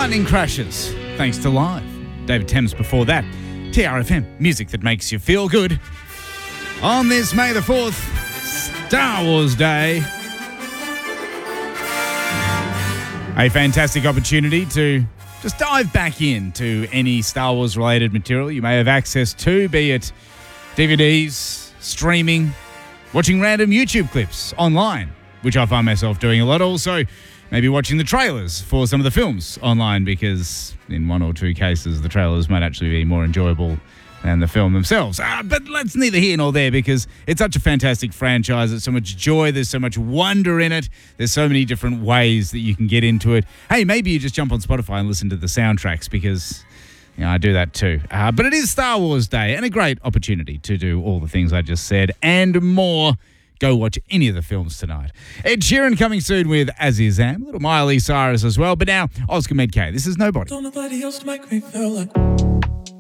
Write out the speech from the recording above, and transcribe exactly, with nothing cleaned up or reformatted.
Lightning Crashes, thanks to Live. David Thames before that. T R F M, music that makes you feel good. On this May the fourth, Star Wars Day. A fantastic opportunity to just dive back into any Star Wars related material you may have access to, be it D V Ds, streaming, watching random YouTube clips online, which I find myself doing a lot. Also, maybe watching the trailers for some of the films online, because in one or two cases, the trailers might actually be more enjoyable than the film themselves. Uh, but that's neither here nor there, because it's such a fantastic franchise. There's so much joy. There's so much wonder in it. There's so many different ways that you can get into it. Hey, maybe you just jump on Spotify and listen to the soundtracks, because you know, I do that too. Uh, but it is Star Wars Day, and a great opportunity to do all the things I just said and more. Go watch any of the films tonight. Ed Sheeran coming soon with Azizam, a little Miley Cyrus as well. But now, Oscar Medkay. This is Nobody. Don't nobody else make me feel like